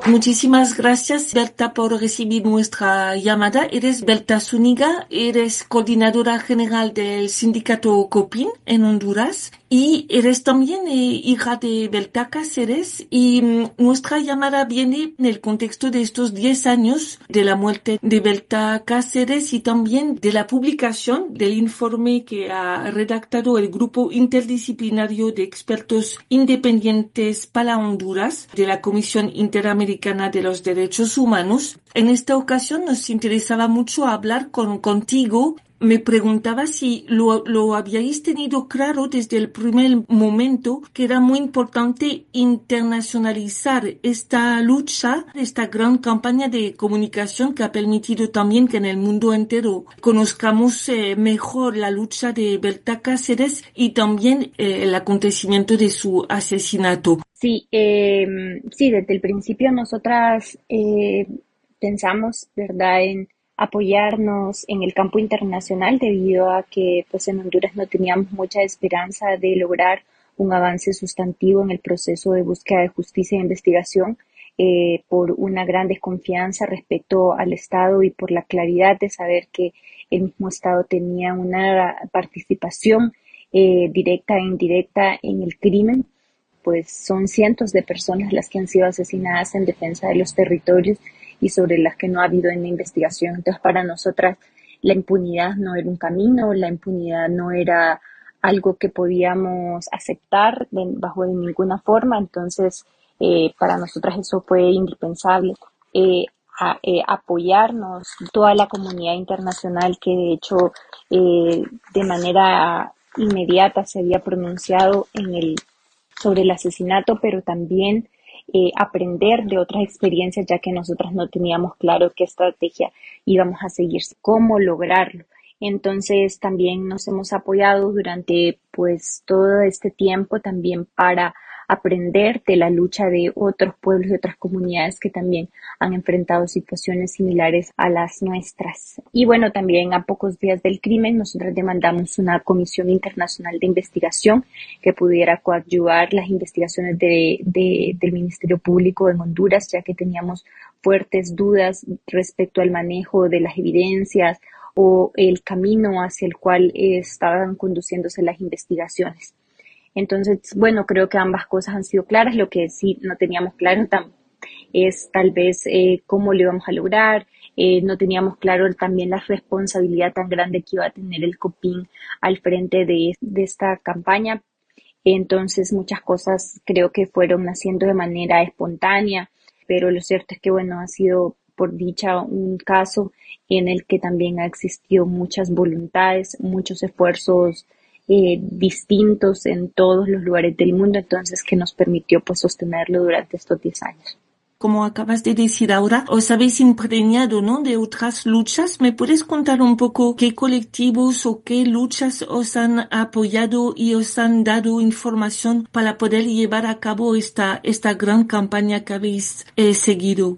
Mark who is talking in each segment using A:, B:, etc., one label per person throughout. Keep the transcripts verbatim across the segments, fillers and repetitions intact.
A: Muchísimas gracias, Berta, por recibir nuestra llamada. Eres Berta Zúñiga, eres coordinadora general del sindicato COPIN en Honduras y eres también eh, hija de Berta Cáceres y mm, nuestra llamada viene en el contexto de estos diez años de la muerte de Berta Cáceres y también de la publicación del informe que ha redactado el Grupo Interdisciplinario de Expertos Independientes para Honduras de la Comisión Interamericana de los Derechos Humanos. En esta ocasión nos interesaba mucho hablar con contigo. Me preguntaba si lo, lo habíais tenido claro desde el primer momento que era muy importante internacionalizar esta lucha, esta gran campaña de comunicación que ha permitido también que en el mundo entero conozcamos eh, mejor la lucha de Berta Cáceres y también eh, el acontecimiento de su asesinato.
B: Sí, eh, sí, desde el principio nosotras eh, pensamos, ¿verdad?, en apoyarnos en el campo internacional debido a que pues en Honduras no teníamos mucha esperanza de lograr un avance sustantivo en el proceso de búsqueda de justicia e investigación eh, por una gran desconfianza respecto al Estado y por la claridad de saber que el mismo Estado tenía una participación eh, directa e indirecta en el crimen. Pues son cientos de personas las que han sido asesinadas en defensa de los territorios y sobre las que no ha habido una investigación. Entonces, para nosotras, la impunidad no era un camino, la impunidad no era algo que podíamos aceptar de, bajo de ninguna forma. Entonces, eh, para nosotras eso fue indispensable. Eh, a, eh, apoyarnos, toda la comunidad internacional que de hecho eh, de manera inmediata se había pronunciado en el sobre el asesinato, pero también eh, aprender de otras experiencias, ya que nosotras no teníamos claro qué estrategia íbamos a seguir, cómo lograrlo. Entonces también nos hemos apoyado durante pues todo este tiempo también para aprender de la lucha de otros pueblos y otras comunidades que también han enfrentado situaciones similares a las nuestras. Y bueno, también a pocos días del crimen, nosotros demandamos una comisión internacional de investigación que pudiera coadyuvar las investigaciones de, de, del Ministerio Público en Honduras, ya que teníamos fuertes dudas respecto al manejo de las evidencias o el camino hacia el cual eh, estaban conduciéndose las investigaciones. Entonces, bueno, creo que ambas cosas han sido claras. Lo que sí no teníamos claro tam- es tal vez eh, cómo lo íbamos a lograr. Eh, no teníamos claro también la responsabilidad tan grande que iba a tener el COPIN al frente de, de esta campaña. Entonces, muchas cosas creo que fueron naciendo de manera espontánea, pero lo cierto es que, bueno, ha sido por dicha un caso en el que también ha existido muchas voluntades, muchos esfuerzos eh, distintos en todos los lugares del mundo, entonces que nos permitió pues sostenerlo durante estos diez años.
A: Como acabas de decir ahora, os habéis impregnado, ¿no?, de otras luchas. ¿Me puedes contar un poco qué colectivos o qué luchas os han apoyado y os han dado información para poder llevar a cabo esta, esta gran campaña que habéis eh, seguido?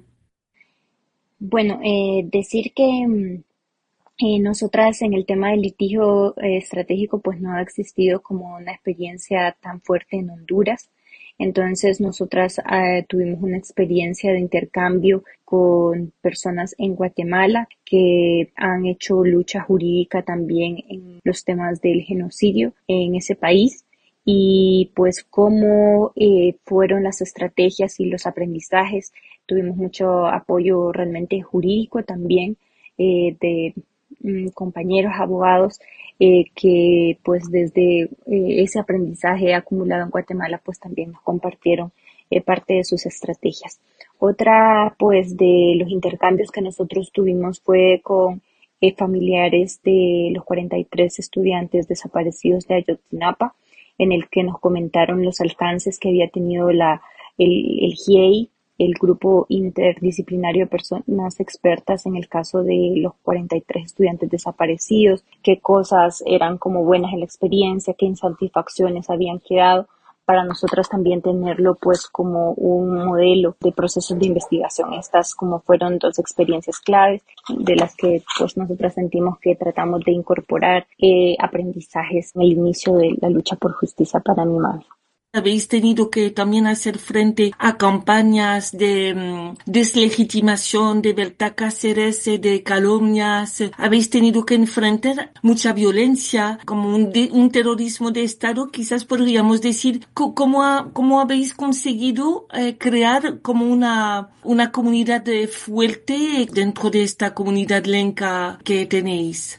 B: Bueno, eh, decir que mm, eh, nosotras en el tema del litigio eh, estratégico pues no ha existido como una experiencia tan fuerte en Honduras. Entonces nosotras eh, tuvimos una experiencia de intercambio con personas en Guatemala que han hecho lucha jurídica también en los temas del genocidio en ese país y pues cómo eh, fueron las estrategias y los aprendizajes. Tuvimos mucho apoyo realmente jurídico también eh, de mm, compañeros abogados eh, que pues desde eh, ese aprendizaje acumulado en Guatemala pues también nos compartieron eh, parte de sus estrategias. Otra pues de los intercambios que nosotros tuvimos fue con eh, familiares de los cuarenta y tres estudiantes desaparecidos de Ayotzinapa, en el que nos comentaron los alcances que había tenido la, el, el G I E I, el grupo interdisciplinario de personas expertas en el caso de los cuarenta y tres estudiantes desaparecidos, qué cosas eran como buenas en la experiencia, qué insatisfacciones habían quedado, para nosotras también tenerlo pues como un modelo de procesos de investigación. Estas como fueron dos experiencias claves de las que pues nosotras sentimos que tratamos de incorporar eh, aprendizajes en el inicio de la lucha por justicia para mi mami.
A: Habéis tenido que también hacer frente a campañas de mm, deslegitimación de Berta Cáceres, eh, de calumnias. eh, Habéis tenido que enfrentar mucha violencia, como un, de- un terrorismo de Estado. Quizás podríamos decir, co- ¿cómo, ha- cómo habéis conseguido eh, crear como una, una comunidad eh, fuerte dentro de esta comunidad lenca que tenéis?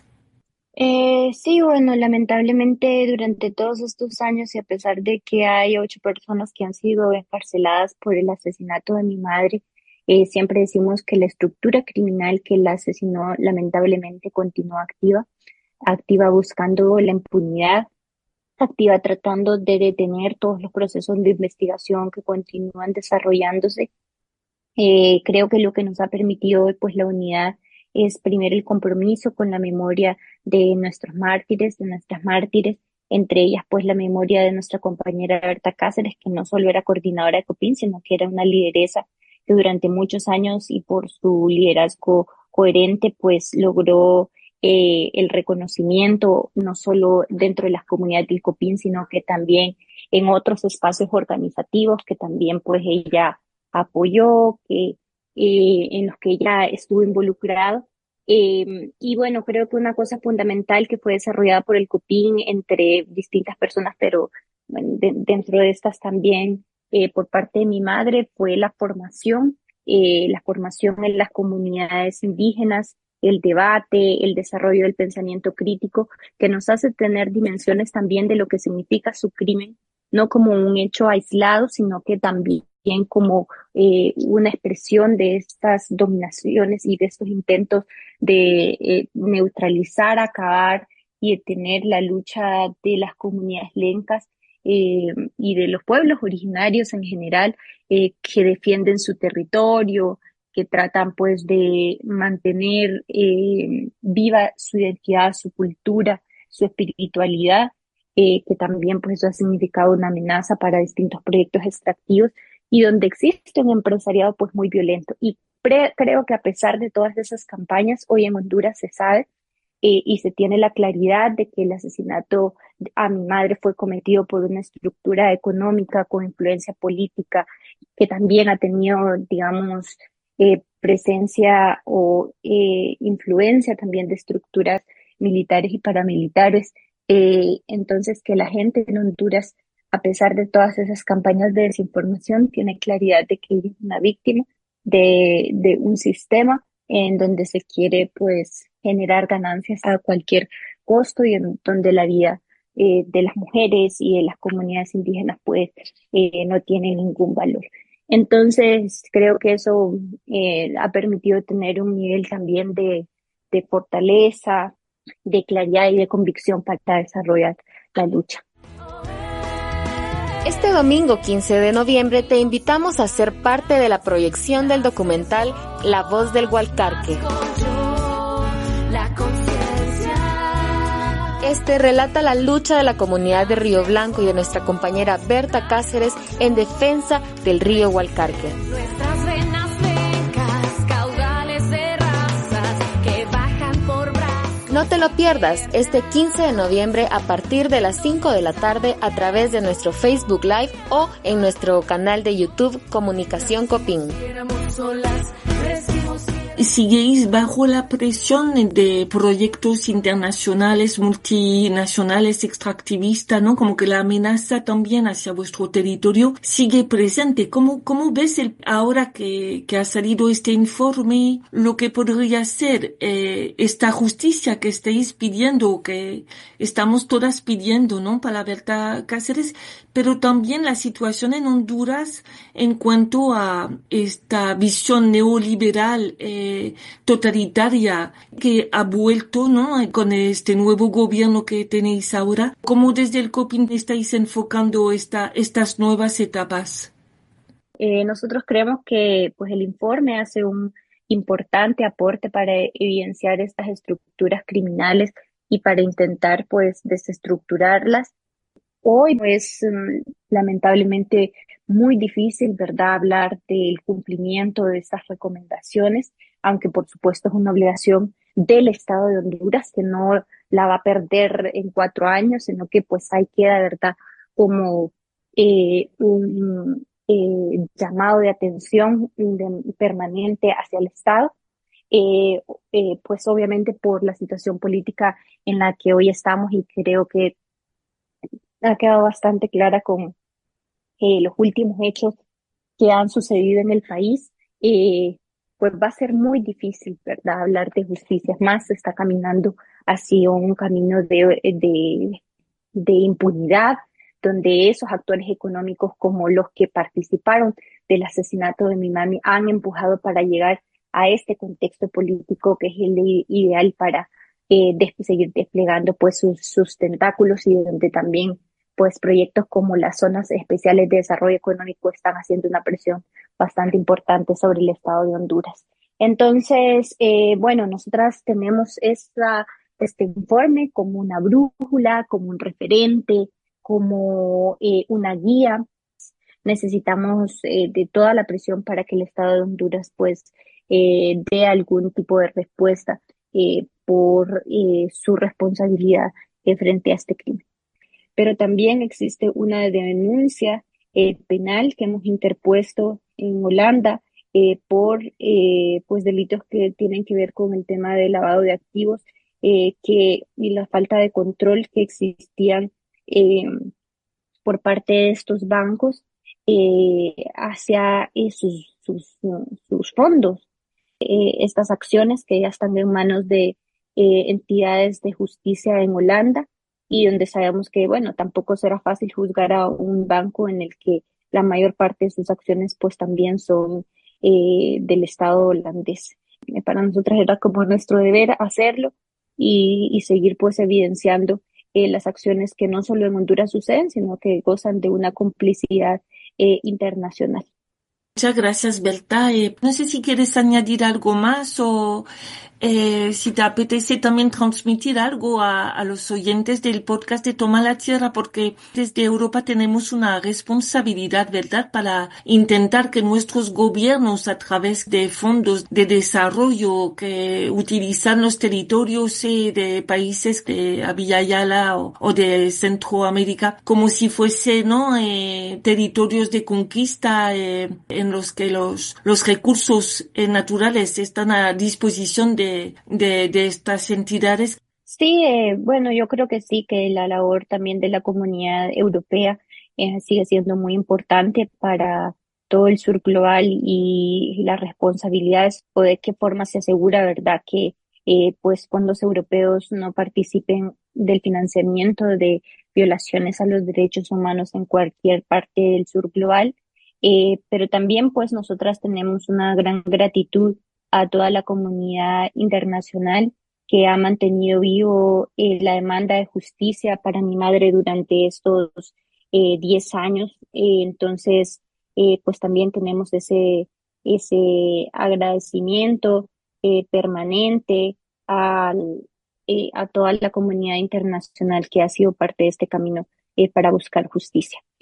B: Eh, sí, bueno, lamentablemente durante todos estos años y a pesar de que hay ocho personas que han sido encarceladas por el asesinato de mi madre, eh, siempre decimos que la estructura criminal que la asesinó lamentablemente continúa activa, activa buscando la impunidad, activa tratando de detener todos los procesos de investigación que continúan desarrollándose. Eh, creo que lo que nos ha permitido hoy, pues, la unidad es primero el compromiso con la memoria de nuestros mártires, de nuestras mártires, entre ellas, pues, la memoria de nuestra compañera Berta Cáceres, que no solo era coordinadora de COPIN, sino que era una lideresa que durante muchos años y por su liderazgo coherente, pues, logró eh, el reconocimiento, no solo dentro de las comunidades del COPIN, sino que también en otros espacios organizativos que también, pues, ella apoyó, que, eh, en los que ella estuvo involucrado. Eh, y bueno, creo que una cosa fundamental que fue desarrollada por el COPIN entre distintas personas, pero bueno, de- dentro de estas también eh, por parte de mi madre, fue la formación, eh, la formación en las comunidades indígenas, el debate, el desarrollo del pensamiento crítico, que nos hace tener dimensiones también de lo que significa su crimen, no como un hecho aislado, sino que también como eh, una expresión de estas dominaciones y de estos intentos de eh, neutralizar, acabar y detener la lucha de las comunidades lencas eh, y de los pueblos originarios en general eh, que defienden su territorio, que tratan pues de mantener eh, viva su identidad, su cultura, su espiritualidad, eh, que también pues eso ha significado una amenaza para distintos proyectos extractivos y donde existe un empresariado pues muy violento. Y pre- creo que a pesar de todas esas campañas, hoy en Honduras se sabe eh, y se tiene la claridad de que el asesinato a mi madre fue cometido por una estructura económica con influencia política que también ha tenido, digamos, eh, presencia o eh, influencia también de estructuras militares y paramilitares. Eh, entonces, que la gente en Honduras, a pesar de todas esas campañas de desinformación, tiene claridad de que es una víctima de, de un sistema en donde se quiere pues generar ganancias a cualquier costo y en donde la vida eh, de las mujeres y de las comunidades indígenas pues eh, no tiene ningún valor. Entonces creo que eso eh, ha permitido tener un nivel también de, de fortaleza, de claridad y de convicción para desarrollar la lucha.
C: Este domingo quince de noviembre te invitamos a ser parte de la proyección del documental La Voz del Gualcarque. Este relata la lucha de la comunidad de Río Blanco y de nuestra compañera Berta Cáceres en defensa del río Gualcarque. No te lo pierdas este quince de noviembre a partir de las cinco de la tarde a través de nuestro Facebook Live o en nuestro canal de YouTube Comunicación Copín.
A: ¿Siguéis bajo la presión de proyectos internacionales, multinacionales, extractivistas, ¿no? Como que la amenaza también hacia vuestro territorio sigue presente. ¿Cómo, cómo ves el, ahora que, que ha salido este informe, lo que podría ser eh, esta justicia que estáis pidiendo, que estamos todas pidiendo, ¿no? Para Berta Cáceres, pero también la situación en Honduras en cuanto a esta visión neoliberal eh, totalitaria que ha vuelto, ¿no? Con este nuevo gobierno que tenéis ahora. ¿Cómo desde el COPIN estáis enfocando esta, estas nuevas etapas?
B: Eh, nosotros creemos que pues el informe hace un importante aporte para evidenciar estas estructuras criminales y para intentar pues desestructurarlas. Hoy es mm, lamentablemente muy difícil, ¿verdad?, hablar del cumplimiento de estas recomendaciones, aunque por supuesto es una obligación del Estado de Honduras que no la va a perder en cuatro años, sino que pues ahí queda, ¿verdad?, como eh, un eh, llamado de atención de- permanente hacia el Estado, eh, eh, pues obviamente por la situación política en la que hoy estamos y creo que ha quedado bastante clara con eh, los últimos hechos que han sucedido en el país, eh, pues va a ser muy difícil, ¿verdad? Hablar de justicia. Es más, se está caminando hacia un camino de, de, de impunidad, donde esos actores económicos como los que participaron del asesinato de mi mami han empujado para llegar a este contexto político que es el i- ideal para eh, des- seguir desplegando pues sus, sus tentáculos y donde también pues proyectos como las zonas especiales de desarrollo económico están haciendo una presión bastante importante sobre el Estado de Honduras. Entonces, eh, bueno, nosotras tenemos esta, este informe como una brújula, como un referente, como eh, una guía. Necesitamos eh, de toda la presión para que el Estado de Honduras pues eh, dé algún tipo de respuesta eh, por eh, su responsabilidad eh, frente a este crimen. Pero también existe una denuncia eh, penal que hemos interpuesto en Holanda eh, por eh, pues delitos que tienen que ver con el tema de lavado de activos eh, que, y la falta de control que existían eh, por parte de estos bancos eh, hacia eh, sus, sus, sus fondos. Eh, estas acciones que ya están en manos de eh, entidades de justicia en Holanda y donde sabemos que, bueno, tampoco será fácil juzgar a un banco en el que la mayor parte de sus acciones pues también son eh, del Estado holandés. Eh, Para nosotros era como nuestro deber hacerlo y, y seguir pues evidenciando eh, las acciones que no solo en Honduras suceden, sino que gozan de una complicidad eh, internacional.
A: Muchas gracias, Berta. Eh, no sé si quieres añadir algo más o eh, si te apetece también transmitir algo a, a los oyentes del podcast de Toma la Tierra, porque desde Europa tenemos una responsabilidad, ¿verdad?, para intentar que nuestros gobiernos, a través de fondos de desarrollo que utilizan los territorios eh, de países de Villa Yala o, o de Centroamérica, como si fuese, ¿no?, eh, territorios de conquista, eh, en los que los, los recursos eh, naturales están a disposición de, de, de estas entidades.
B: Sí, eh, bueno, yo creo que sí, que la labor también de la comunidad europea eh, sigue siendo muy importante para todo el sur global y las responsabilidades o de qué forma se asegura, ¿verdad?, que eh, pues fondos europeos no participen del financiamiento de violaciones a los derechos humanos en cualquier parte del sur global. Eh, pero también pues nosotras tenemos una gran gratitud a toda la comunidad internacional que ha mantenido vivo eh, la demanda de justicia para mi madre durante estos eh, diez años. Eh, entonces, eh, pues también tenemos ese, ese agradecimiento eh, permanente al, eh, a toda la comunidad internacional que ha sido parte de este camino eh, para buscar justicia.